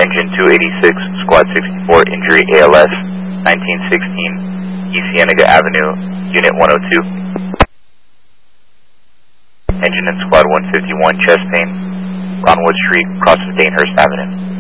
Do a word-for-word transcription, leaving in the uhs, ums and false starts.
Engine two eighty-six, Squad sixty-four, injury A L S, nineteen sixteen, East Cienega Avenue, Unit one oh two. Engine and Squad one fifty-one, chest pain, Ronwood Street, across from Danehurst Avenue.